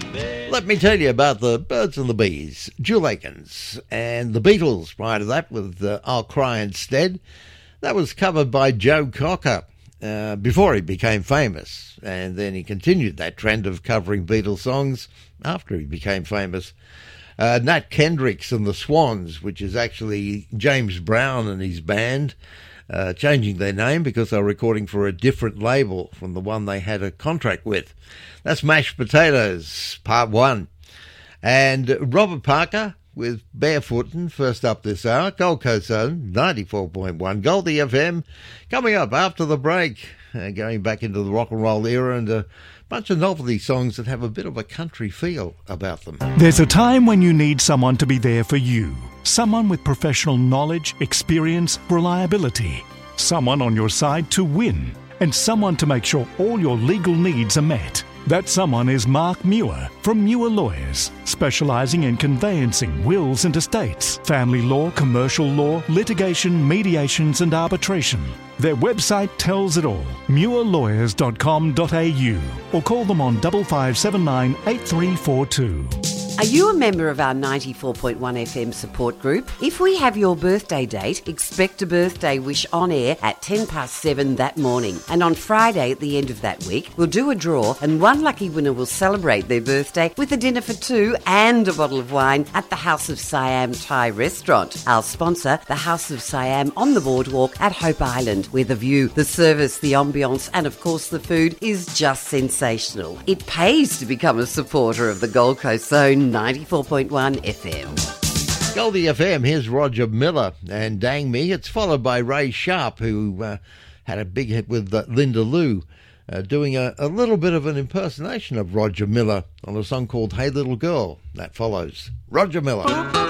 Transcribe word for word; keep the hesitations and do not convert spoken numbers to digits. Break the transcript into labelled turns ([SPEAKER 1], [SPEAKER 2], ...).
[SPEAKER 1] Let me tell you about the Birds and the Bees, Jewel Akins, and the Beatles prior to that with uh, I'll Cry Instead. That was covered by Joe Cocker uh, before he became famous, and then he continued that trend of covering Beatles songs after he became famous. Uh, Nat Kendricks and the Swans, which is actually James Brown and his band, uh, changing their name because they're recording for a different label from the one they had a contract with. That's Mashed Potatoes, part one. And Robert Parker with Barefootin', first up this hour. Gold Coast Zone, ninety-four point one. Goldie F M, coming up after the break. Uh, going back into the rock and roll era and a bunch of novelty songs that have a bit of a country feel about them.
[SPEAKER 2] There's a time when you need someone to be there for you. Someone with professional knowledge, experience, reliability. Someone on your side to win. And someone to make sure all your legal needs are met. That someone is Mark Muir from Muir Lawyers, specialising in conveyancing, wills and estates, family law, commercial law, litigation, mediations and arbitration. Their website tells it all, muir lawyers dot com dot a u, or call them on five five seven nine eight three four two.
[SPEAKER 3] Are you a member of our ninety-four point one F M support group? If we have your birthday date, expect a birthday wish on air at ten past seven that morning. And on Friday at the end of that week, we'll do a draw and one lucky winner will celebrate their birthday with a dinner for two and a bottle of wine at the House of Siam Thai restaurant. Our sponsor, the House of Siam on the boardwalk at Hope Island, where the view, the service, the ambience and of course the food is just sensational. It pays to become a supporter of the Gold Coast Zone ninety-four point one F M.
[SPEAKER 1] Goldie F M, here's Roger Miller and Dang Me. It's followed by Ray Sharp, who uh, had a big hit with uh, Linda Lou, uh, doing a, a little bit of an impersonation of Roger Miller on a song called Hey Little Girl. That follows. Roger Miller.